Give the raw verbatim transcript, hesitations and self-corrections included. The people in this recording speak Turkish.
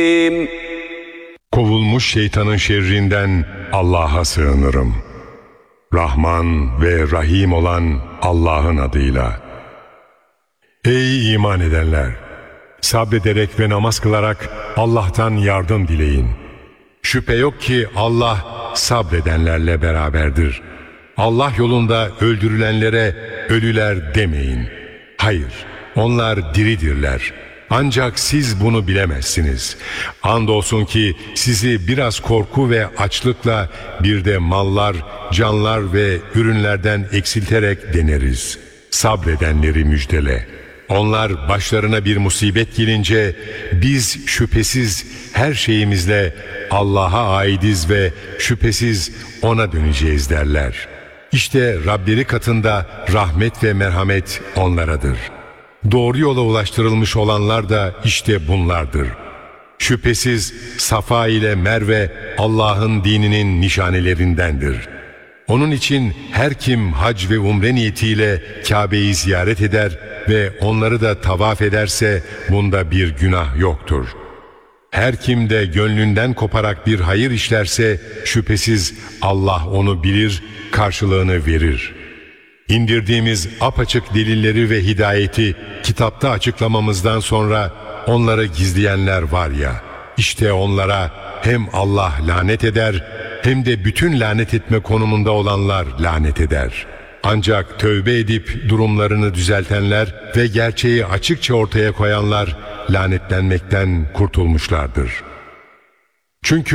Kovulmuş şeytanın şerrinden Allah'a sığınırım. Rahman ve Rahim olan Allah'ın adıyla. Ey iman edenler! Sabrederek ve namaz kılarak Allah'tan yardım dileyin. Şüphe yok ki Allah sabredenlerle beraberdir. Allah yolunda öldürülenlere ölüler demeyin. Hayır, onlar diridirler. Ancak siz bunu bilemezsiniz. Andolsun ki sizi biraz korku ve açlıkla bir de mallar, canlar ve ürünlerden eksilterek deneriz. Sabredenleri müjdele. Onlar başlarına bir musibet gelince biz şüphesiz her şeyimizle Allah'a aidiz ve şüphesiz O'na döneceğiz derler. İşte Rableri katında rahmet ve merhamet onlaradır. Doğru yola ulaştırılmış olanlar da işte bunlardır. Şüphesiz Safa ile Merve Allah'ın dininin nişanelerindendir. Onun için her kim hac ve umre niyetiyle Kabe'yi ziyaret eder ve onları da tavaf ederse bunda bir günah yoktur. Her kim de gönlünden koparak bir hayır işlerse şüphesiz Allah onu bilir, karşılığını verir. İndirdiğimiz apaçık delilleri ve hidayeti kitapta açıklamamızdan sonra onları gizleyenler var ya, işte onlara hem Allah lanet eder hem de bütün lanet etme konumunda olanlar lanet eder. Ancak tövbe edip durumlarını düzeltenler ve gerçeği açıkça ortaya koyanlar lanetlenmekten kurtulmuşlardır. Çünkü